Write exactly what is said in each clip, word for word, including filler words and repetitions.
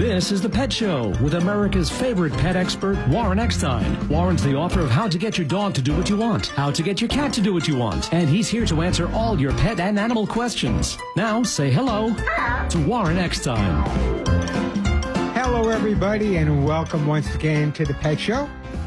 This is The Pet Show with America's favorite pet expert, Warren Eckstein. Warren's the author of How to Get Your Dog to Do What You Want, How to Get Your Cat to Do What You Want, and he's here to answer all your pet and animal questions. Now, say hello to Warren Eckstein. Hello, everybody, and welcome once again to The Pet Show.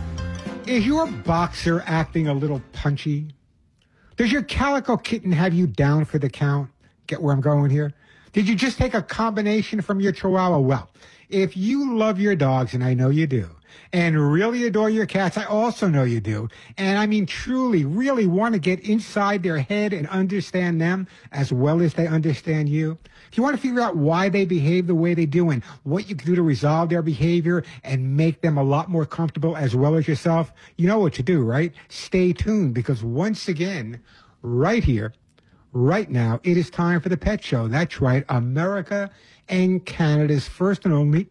Is your boxer acting a little punchy? Does your calico kitten have you down for the count? Get where I'm going here? Did you just take a combination from your Chihuahua? Well, if you love your dogs, and I know you do, and really adore your cats, I also know you do, and I mean truly, really want to get inside their head and understand them as well as they understand you, if you want to figure out why they behave the way they do and what you can do to resolve their behavior and make them a lot more comfortable as well as yourself, you know what to do, right? Stay tuned, because once again, right here, right now, it is time for The Pet Show. That's right, America and Canada's first and only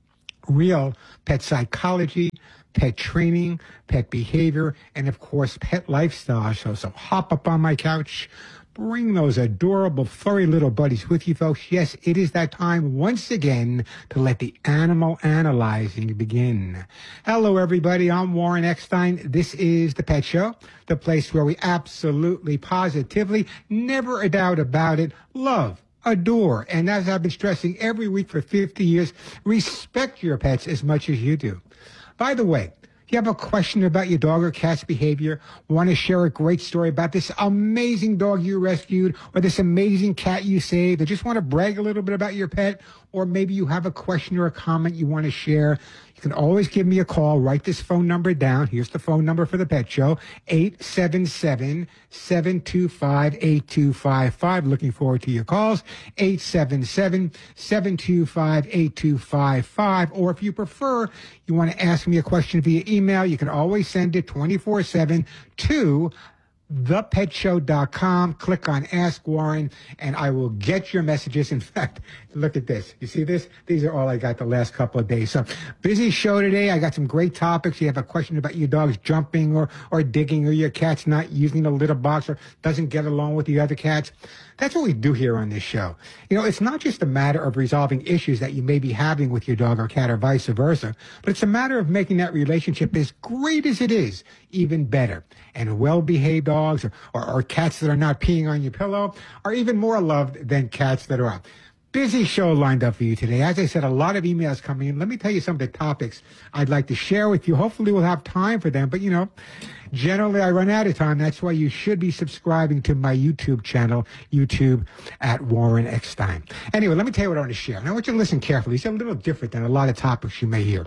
real pet psychology, pet training, pet behavior, and of course, pet lifestyle show. So hop up on my couch, bring those adorable, furry little buddies with you, folks. Yes, it is that time once again to let the animal analyzing begin. Hello, everybody. I'm Warren Eckstein. This is The Pet Show, the place where we absolutely, positively, never a doubt about it, love, adore, and as I've been stressing every week for fifty years, respect your pets as much as you do. By the way, if you have a question about your dog or cat's behavior, want to share a great story about this amazing dog you rescued or this amazing cat you saved, or just want to brag a little bit about your pet, or maybe you have a question or a comment you want to share, you can always give me a call. Write this phone number down. Here's the phone number for The Pet Show, eight seven seven, seven two five, eight two five five. Looking forward to your calls, eight seven seven, seven two five, eight two five five. Or if you prefer, you want to ask me a question via email, you can always send it twenty-four seven to the pet show dot com. Click on Ask Warren, and I will get your messages. In fact, look at this. You see this? These are all I got the last couple of days. So, busy show today. I got some great topics. You have a question about your dog's jumping or, or digging, or your cat's not using the litter box or doesn't get along with the other cats. That's what we do here on this show. You know, it's not just a matter of resolving issues that you may be having with your dog or cat or vice versa, but it's a matter of making that relationship as great as it is, even better. And well-behaved dogs or, or, or cats that are not peeing on your pillow are even more loved than cats that are. Busy show lined up for you today. As I said, a lot of emails coming in. Let me tell you some of the topics I'd like to share with you. Hopefully we'll have time for them. But, you know, generally I run out of time. That's why you should be subscribing to my YouTube channel, YouTube at Warren Eckstein. Anyway, let me tell you what I want to share. And I want you to listen carefully. It's a little different than a lot of topics you may hear.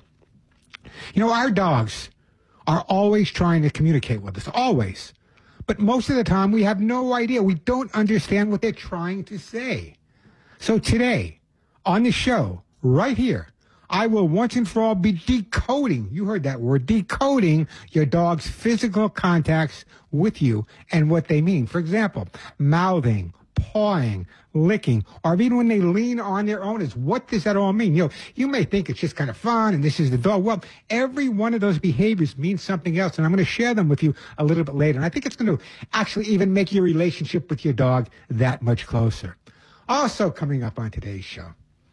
You know, our dogs are always trying to communicate with us, always. But most of the time we have no idea. We don't understand what they're trying to say. So today, on the show, right here, I will once and for all be decoding, you heard that word, decoding your dog's physical contacts with you and what they mean. For example, mouthing, pawing, licking, or even when they lean on their owners. What does that all mean? You know, you may think it's just kind of fun and this is the dog. Well, every one of those behaviors means something else, and I'm going to share them with you a little bit later. And I think it's going to actually even make your relationship with your dog that much closer. Also coming up on today's show,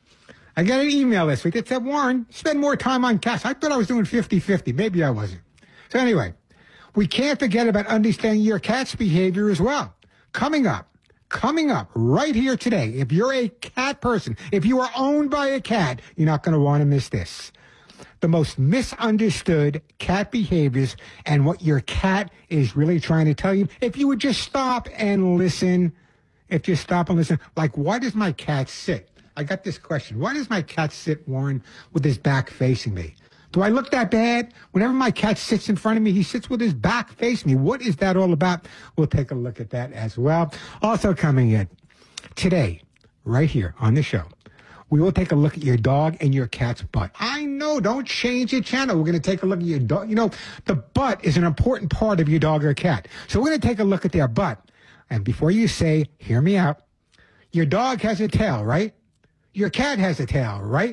I got an email this week that said, Warren, spend more time on cats. I thought I was doing fifty-fifty. Maybe I wasn't. So anyway, we can't forget about understanding your cat's behavior as well. Coming up, coming up right here today, if you're a cat person, if you are owned by a cat, you're not going to want to miss this. The most misunderstood cat behaviors and what your cat is really trying to tell you. If you would just stop and listen, if you stop and listen, like, why does my cat sit? I got this question. Why does my cat sit, Warren, with his back facing me? Do I look that bad? Whenever my cat sits in front of me, he sits with his back facing me. What is that all about? We'll take a look at that as well. Also coming in today, right here on the show, we will take a look at your dog and your cat's butt. I know, don't change your channel. We're going to take a look at your dog. You know, the butt is an important part of your dog or cat. So we're going to take a look at their butt. And before you say, hear me out, your dog has a tail, right? Your cat has a tail, right?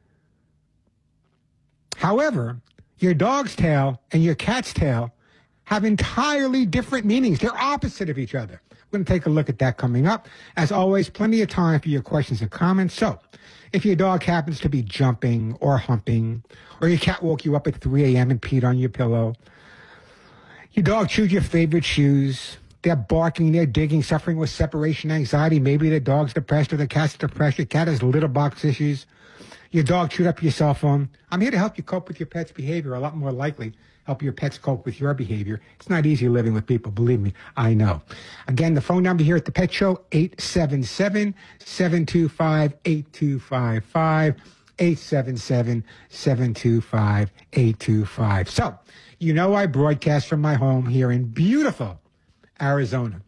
However, your dog's tail and your cat's tail have entirely different meanings. They're opposite of each other. We're going to take a look at that coming up. As always, plenty of time for your questions and comments. So If your dog happens to be jumping or humping, or your cat woke you up at three a.m. and peed on your pillow, your dog chewed your favorite shoes, they're barking, they're digging, suffering with separation anxiety, maybe the dog's depressed or the cat's depressed, your cat has litter box issues, your dog chewed up your cell phone, I'm here to help you cope with your pet's behavior, a lot more likely help your pets cope with your behavior. It's not easy living with people, believe me, I know. Again, the phone number here at the Pet Show, eight seven seven, seven two five, eight two five five, eight seven seven, seven two five, eight two five. So, you know I broadcast from my home here in beautiful Arizona.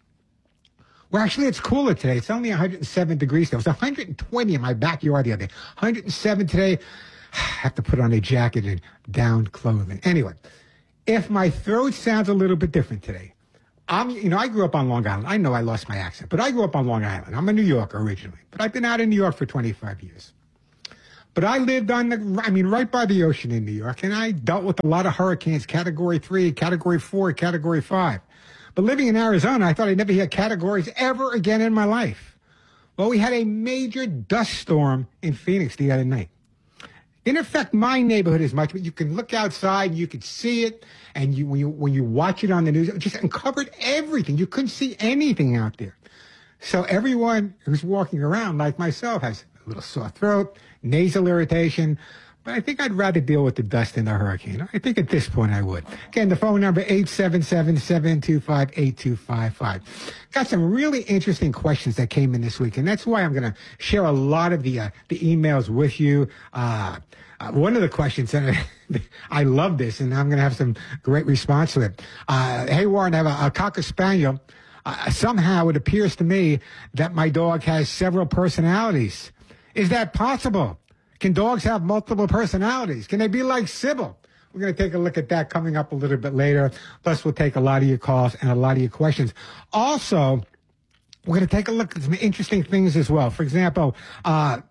Well, actually, it's cooler today. It's only one hundred seven degrees. There was one hundred twenty in my backyard the other day. one hundred seven today. I have to put on a jacket and down clothing. Anyway, if my throat sounds a little bit different today, I'm, you know, I grew up on Long Island. I know I lost my accent, but I grew up on Long Island. I'm a New Yorker originally, but I've been out in New York for twenty-five years. But I lived on the, I mean, right by the ocean in New York, and I dealt with a lot of hurricanes, Category three, Category four, Category five. But living in Arizona, I thought I'd never hear categories ever again in my life. Well, we had a major dust storm in Phoenix the other night. Didn't affect my neighborhood as much, but you can look outside, you could see it, and you when you when you watch it on the news, it just uncovered everything. You couldn't see anything out there. So everyone who's walking around, like myself, has a little sore throat, nasal irritation. But I think I'd rather deal with the dust than the hurricane. I think at this point I would. Again, the phone number, eight seven seven, seven two five, eight two five five. Got some really interesting questions that came in this week, and that's why I'm going to share a lot of the uh, the emails with you. Uh, uh, one of the questions, and I love this, and I'm going to have some great response to it. Uh, hey, Warren, I have a, a Cocker Spaniel. Uh, somehow it appears to me that my dog has several personalities. Is that possible? Can dogs have multiple personalities? Can they be like Sybil? We're going to take a look at that coming up a little bit later. Plus, we'll take a lot of your calls and a lot of your questions. Also, we're going to take a look at some interesting things as well. For example, uh,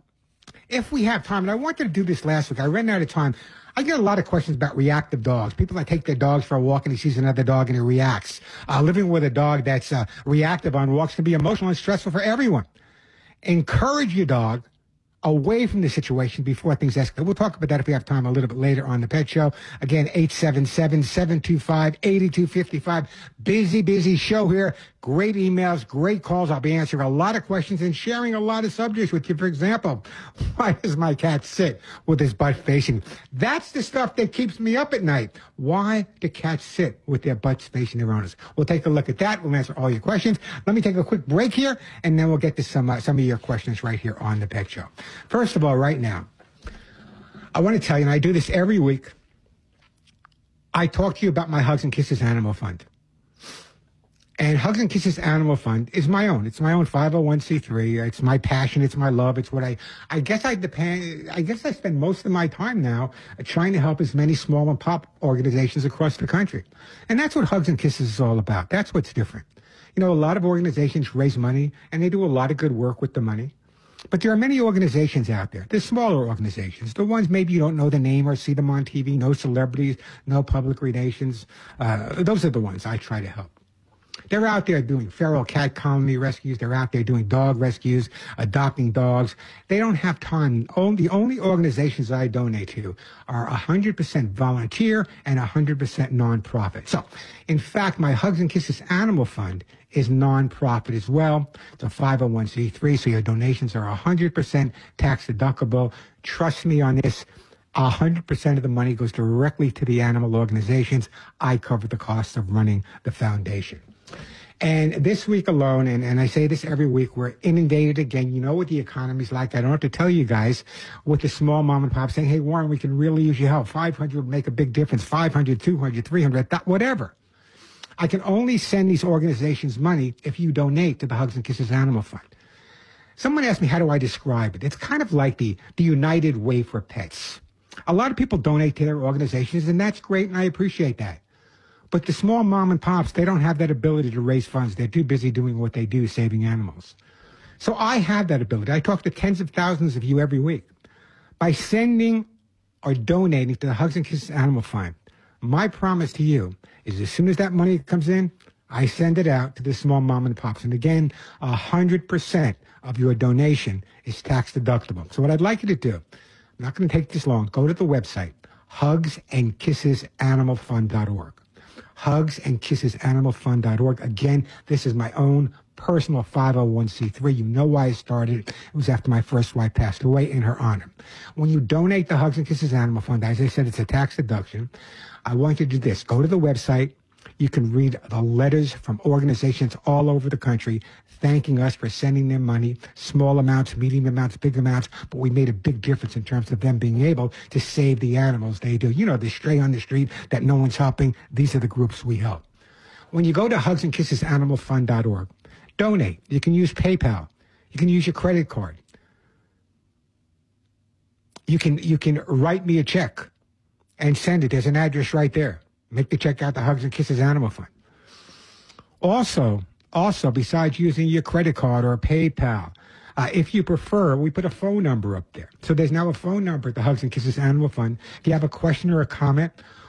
if we have time, and I wanted to do this last week, I ran out of time. I get a lot of questions about reactive dogs. People that take their dogs for a walk and he sees another dog and he reacts. Uh, living with a dog that's uh, reactive on walks can be emotional and stressful for everyone. Encourage your dog away from the situation before things escalate. We'll talk about that if we have time a little bit later on the Pet Show. Again, eight seven seven, seven two five, eight two five five. Busy, busy show here. Great emails, great calls. I'll be answering a lot of questions and sharing a lot of subjects with you. For example, why does my cat sit with his butt facing? That's the stuff that keeps me up at night. Why do cats sit with their butts facing their owners? We'll take a look at that. We'll answer all your questions. Let me take a quick break here, and then we'll get to some uh, some of your questions right here on the Pet Show. First of all, right now, I want to tell you, and I do this every week, I talk to you about my Hugs and Kisses Animal Fund. And Hugs and Kisses Animal Fund is my own. It's my own five oh one c three. It's my passion. It's my love. It's what I, I guess I depend, I guess I spend most of my time now trying to help as many small and pop organizations across the country. And that's what Hugs and Kisses is all about. That's what's different. You know, a lot of organizations raise money and they do a lot of good work with the money. But there are many organizations out there. There's smaller organizations. The ones maybe you don't know the name or see them on T V, no celebrities, no public relations. Uh, those are the ones I try to help. They're out there doing feral cat colony rescues. They're out there doing dog rescues, adopting dogs. They don't have time. The only organizations I donate to are one hundred percent volunteer and one hundred percent nonprofit. So, in fact, my Hugs and Kisses Animal Fund is nonprofit as well. It's a five oh one c three, so your donations are one hundred percent tax deductible. Trust me on this. one hundred percent of the money goes directly to the animal organizations. I cover the cost of running the foundation. And this week alone, and, and I say this every week, we're inundated again. You know what the economy's like. I don't have to tell you guys, with the small mom and pop saying, hey, Warren, we can really use your help. five hundred would make a big difference. five hundred, two hundred, three hundred, whatever. I can only send these organizations money if you donate to the Hugs and Kisses Animal Fund. Someone asked me, how do I describe it? It's kind of like the, the United Way for Pets. A lot of people donate to their organizations, and that's great, and I appreciate that. But the small mom and pops, they don't have that ability to raise funds. They're too busy doing what they do, saving animals. So I have that ability. I talk to tens of thousands of you every week. By sending or donating to the Hugs and Kisses Animal Fund, my promise to you is as soon as that money comes in, I send it out to the small mom and pops. And again, one hundred percent of your donation is tax deductible. So what I'd like you to do, I'm not going to take this long, go to the website, hugs and kisses animal fund dot org. hugs and kisses animal fund dot org. Again, this is my own personal five oh one c three. You know why I started it. It was after my first wife passed away in her honor. When you donate to Hugs and Kisses Animal Fund, as I said, it's a tax deduction. I want you to do this. Go to the website. You can read the letters from organizations all over the country thanking us for sending them money, small amounts, medium amounts, big amounts, but we made a big difference in terms of them being able to save the animals they do. You know, the stray on the street that no one's helping, these are the groups we help. When you go to hugs and kisses animal fund dot org, donate. You can use PayPal. You can use your credit card. You can, you can write me a check and send it. There's an address right there. Make the check out to Hugs and Kisses Animal Fund. Also, also, besides using your credit card or PayPal, uh, if you prefer, we put a phone number up there. So there's now a phone number at the Hugs and Kisses Animal Fund. If you have a question or a comment,